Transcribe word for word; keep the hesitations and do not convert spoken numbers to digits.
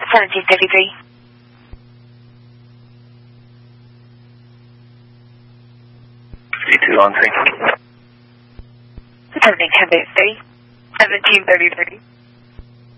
seventeen thirty-three. three two one three. Departing ten thirty-three. seventeen thirty-three.